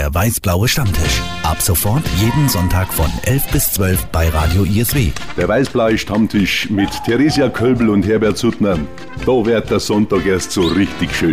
Der weiß-blaue Stammtisch. Ab sofort jeden Sonntag von 11 bis 12 bei Radio ISW. Der weiß-blaue Stammtisch mit Theresia Kölbl und Herbert Suttner. Da wird der Sonntag erst so richtig schön.